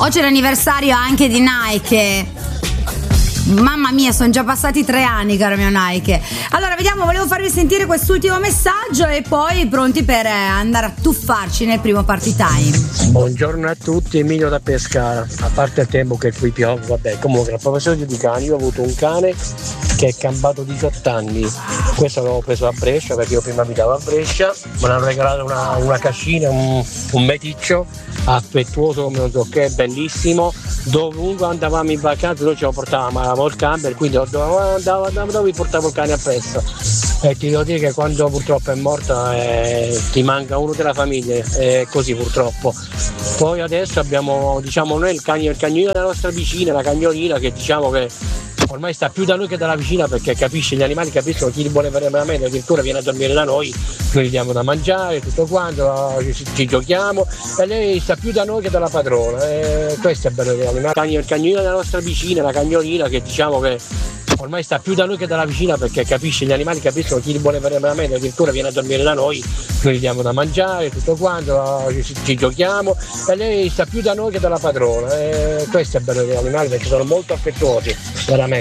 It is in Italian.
Oggi è l'anniversario anche di Nike. Mamma mia, sono già passati 3 anni, caro mio Nike. Allora, vediamo, volevo farvi sentire quest'ultimo messaggio e poi pronti per andare a tuffarci nel primo party time. Buongiorno a tutti, Emilio da Pescara. A parte il tempo che qui piove, vabbè, comunque a proposito di cani, io ho avuto un cane che è cambiato 18 anni. Questo l'avevo preso a Brescia perché io prima abitavo a Brescia, me l'hanno regalato una cascina, un meticcio affettuoso come non so che, bellissimo. Dovunque andavamo in vacanza noi ce lo portavamo il camper, quindi dove portavo il cane appresso. E ti devo dire che quando purtroppo è morta ti manca uno della famiglia, è così purtroppo. Poi adesso abbiamo, diciamo, noi il cagnolino della nostra vicina, la cagnolina, che diciamo che ormai sta più da noi che dalla vicina, perché capisce, gli animali capiscono chi li vuole veramente, addirittura viene a dormire da noi gli diamo da mangiare, tutto quanto, ci giochiamo, e lei sta più da noi che dalla padrona. Questo è bello dell'animale. Il cagnolino della nostra vicina, la cagnolina, che diciamo che ormai sta più da noi che dalla vicina, perché capisce, gli animali capiscono chi li vuole veramente, addirittura viene a dormire da noi gli diamo da mangiare, tutto quanto, ci giochiamo, e lei sta più da noi che dalla padrona. Questo è bello dell'animale, perché sono molto affettuosi veramente.